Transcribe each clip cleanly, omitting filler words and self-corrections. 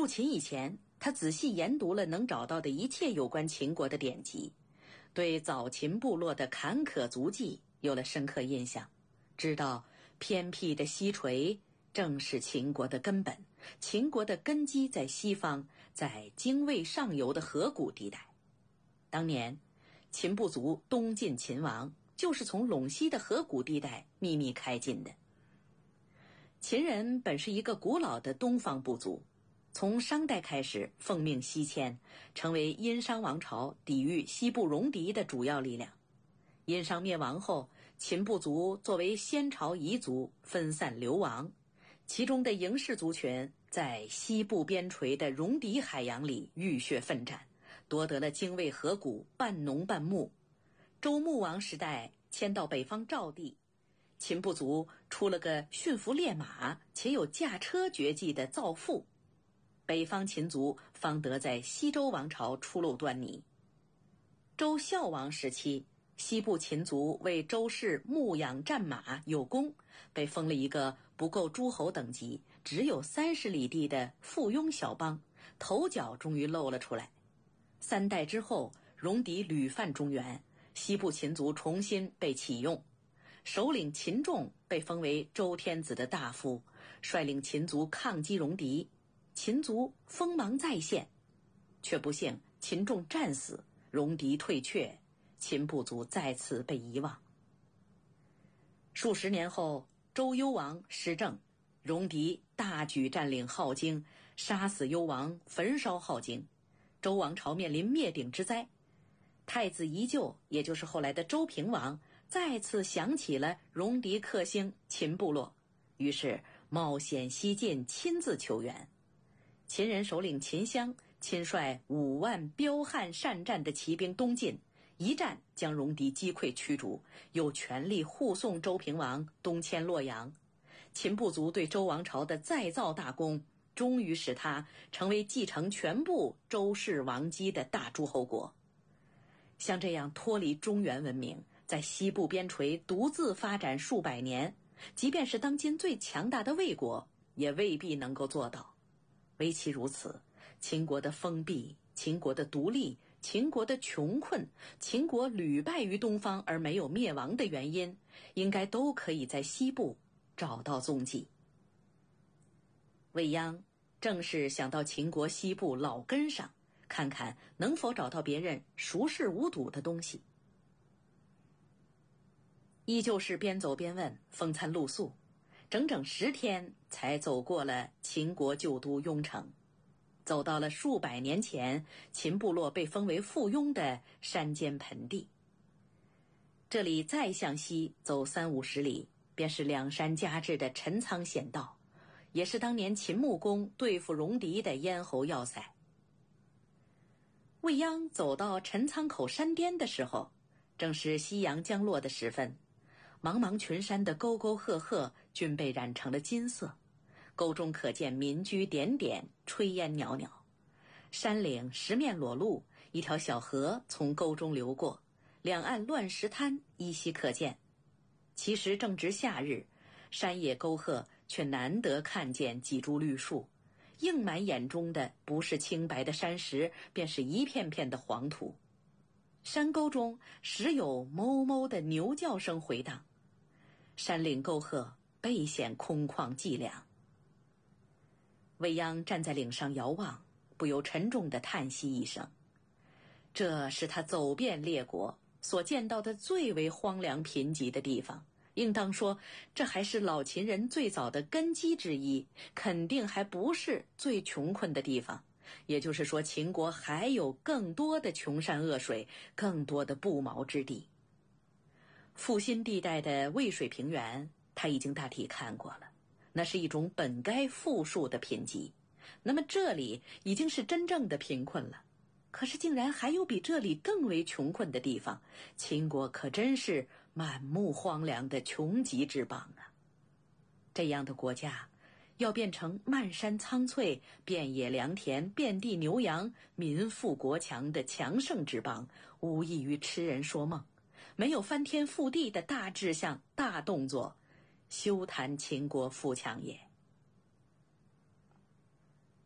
入秦以前，他仔细研读了能找到的一切有关秦国的典籍，对早秦部落的坎坷足迹有了深刻印象，知道偏僻的西陲正是秦国的根本，秦国的根基在西方，在泾渭上游的河谷地带。当年秦部族东晋秦王就是从陇西的河谷地带秘密开进的。秦人本是一个古老的东方部族，从商代开始奉命西迁，成为殷商王朝抵御西部戎狄的主要力量。殷商灭亡后，秦部族作为先朝彝族分散流亡，其中的嬴氏族群在西部边陲的戎狄海洋里浴血奋战，夺得了泾渭河谷半农半牧。周穆王时代迁到北方赵地，秦部族出了个驯服烈马且有驾车绝技的造父，北方秦族方得在西周王朝初露端倪。周孝王时期，西部秦族为周氏牧养战马有功，被封了一个不够诸侯等级，只有30里地的附庸小邦，头角终于露了出来。3代之后，戎狄屡犯中原，西部秦族重新被启用，首领秦仲被封为周天子的大夫，率领秦族抗击戎狄，秦族锋芒再现，却不幸秦仲战死，戎狄退却，秦部族再次被遗忘。数十年后，周幽王失政，戎狄大举占领镐京，杀死幽王，焚烧镐京，周王朝面临灭顶之灾。太子宜臼，也就是后来的周平王，再次想起了戎狄克星秦部落，于是冒险西进，亲自求援。秦人首领秦襄亲率5万彪悍善战的骑兵东进，一战将戎狄击溃驱逐，又全力护送周平王东迁洛阳。秦部族对周王朝的再造大功，终于使他成为继承全部周氏王基的大诸侯国。像这样脱离中原文明，在西部边陲独自发展数百年，即便是当今最强大的魏国，也未必能够做到。唯其如此，秦国的封闭，秦国的独立，秦国的穷困，秦国屡败于东方而没有灭亡的原因，应该都可以在西部找到踪迹。未央正是想到秦国西部老根上，看看能否找到别人熟视无睹的东西。依旧是边走边问，风餐露宿，整整10天才走过了秦国旧都雍城，走到了数百年前秦部落被封为附庸的山间盆地。这里再向西走30-50里，便是2山夹峙的陈仓险道，也是当年秦穆公对付戎狄的咽喉要塞。未央走到陈仓口山巅的时候，正是夕阳将落的时分，茫茫群山的沟沟壑壑均被染成了金色，沟中可见民居点点，炊烟袅袅。山岭石面裸露，一条小河从沟中流过，两岸乱石滩依稀可见。其实正值夏日，山野沟壑却难得看见几株绿树，映满眼中的不是清白的山石，便是一片片的黄土。山沟中时有哞哞的牛叫声回荡，山岭沟壑倍显空旷寂凉。未央站在岭上遥望，不由沉重地叹息一声。这是他走遍列国所见到的最为荒凉贫瘠的地方，应当说这还是老秦人最早的根基之一，肯定还不是最穷困的地方。也就是说，秦国还有更多的穷山恶水，更多的不毛之地。阜新地带的渭水平原他已经大体看过了，那是一种本该富庶的贫瘠。那么这里已经是真正的贫困了，可是竟然还有比这里更为穷困的地方，秦国可真是满目荒凉的穷极之邦啊！这样的国家要变成漫山苍翠，遍野良田，遍地牛羊，民富国强的强盛之邦，无异于痴人说梦。没有翻天覆地的大志向、大动作，休谈秦国富强也。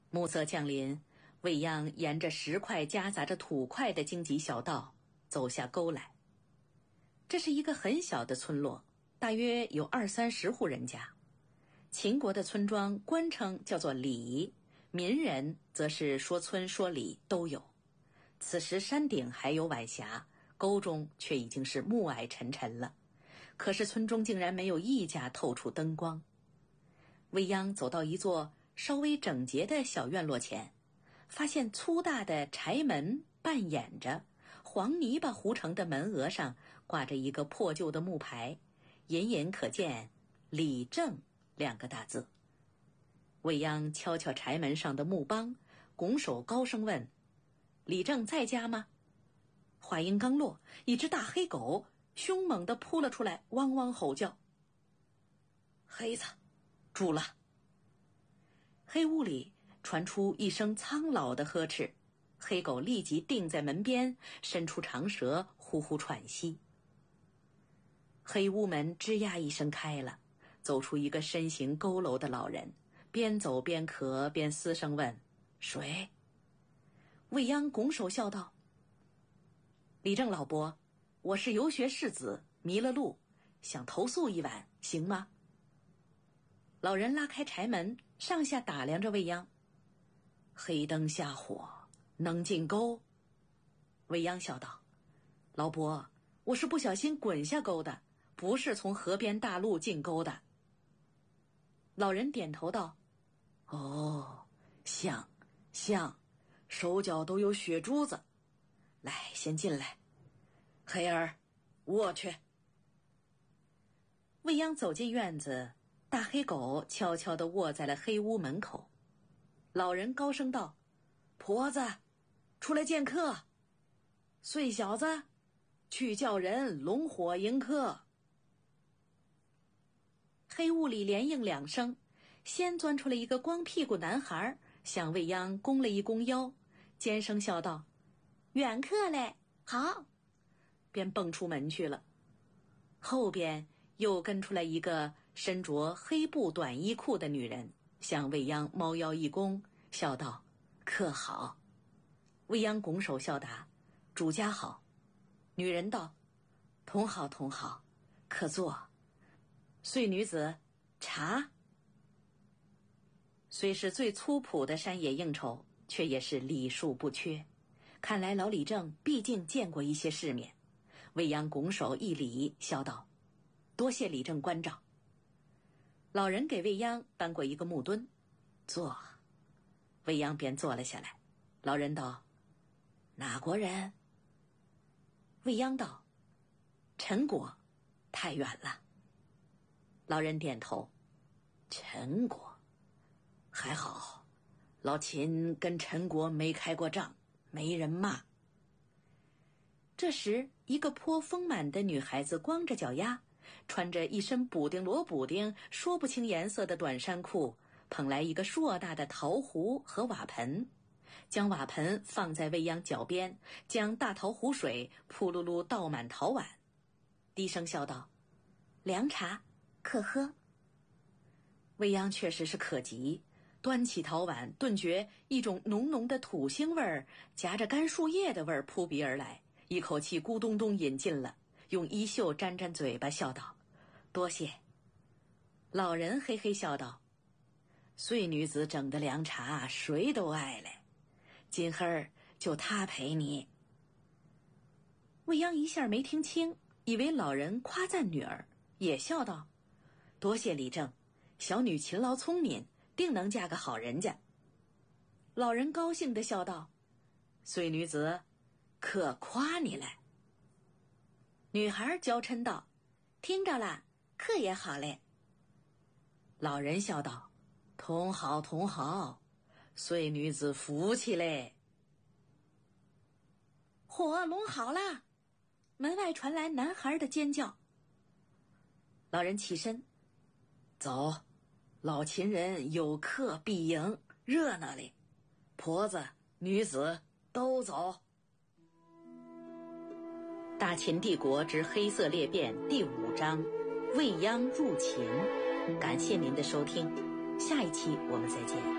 暮色降临，未央沿着石块夹杂着土块的荆棘小道走下沟来。这是一个很小的村落，大约有20-30户人家。秦国的村庄官称叫做里，民人则是说村说里都有。此时山顶还有晚霞，沟中却已经是暮霭沉沉了。可是村中竟然没有一家透出灯光。未央走到一座稍微整洁的小院落前，发现粗大的柴门半掩着，黄泥巴糊成的门额上挂着一个破旧的木牌，隐隐可见李正2个大字。未央敲敲柴门上的木梆，拱手高声问：李正在家吗？话音刚落，一只大黑狗凶猛地扑了出来，汪汪吼叫。黑子，住了！黑屋里传出一声苍老的呵斥，黑狗立即定在门边，伸出长舌，呼呼喘息。黑屋门吱呀一声开了，走出一个身形佝偻的老人，边走边咳，边嘶声问：谁？未央拱手笑道：李正老伯，我是游学士子，迷了路，想投宿一晚，行吗？老人拉开柴门，上下打量着未央。黑灯瞎火，能进沟？未央笑道：老伯，我是不小心滚下沟的，不是从河边大路进沟的。老人点头道：哦，像，手脚都有血珠子。来，先进来。黑儿，卧去。未央走进院子，大黑狗悄悄地卧在了黑屋门口。老人高声道：婆子，出来见客。碎小子，去叫人龙火迎客。黑屋里连应2声，先钻出了一个光屁股男孩，向未央弓了一弓腰，尖声笑道：远客嘞，好，便蹦出门去了。后边又跟出来一个身着黑布短衣裤的女人，向未央猫腰一弓，笑道：客好。未央拱手笑答：主家好。女人道：同好，客坐。碎女子，茶。虽是最粗朴的山野应酬，却也是礼数不缺。看来老李正毕竟见过一些世面。未央拱手一礼，笑道：多谢李正关照。老人给未央搬过一个木墩，坐。未央便坐了下来。老人道：哪国人？未央道：陈国，太远了。老人点头：陈国，还好，老秦跟陈国没开过仗，没人骂。这时，一个颇丰满的女孩子光着脚丫，穿着一身补丁罗补丁说不清颜色的短衫裤，捧来一个硕大的陶壶和瓦盆，将瓦盆放在未央脚边，将大陶壶水扑噜噜倒满陶碗，低声笑道：凉茶，可喝。未央确实是可急，端起陶碗，顿觉一种浓浓的土腥味儿夹着干树叶的味儿扑鼻而来，一口气咕咚咚饮尽了，用衣袖沾沾嘴巴，笑道：多谢。老人嘿嘿笑道：碎女子整的凉茶谁都爱嘞，今儿就她陪你。未央一下没听清，以为老人夸赞女儿，也笑道：多谢李正，小女勤劳聪明，定能嫁个好人家。老人高兴地笑道：碎女子，可夸你来。女孩娇嗔道：听着了，可也好嘞。老人笑道：同好，碎女子福气嘞。火龙好啦！门外传来男孩的尖叫。老人起身：走，老秦人有客必迎，热闹嘞。婆子、女子都走。大秦帝国之黑色裂变第5章，未央入秦。感谢您的收听，下一期我们再见。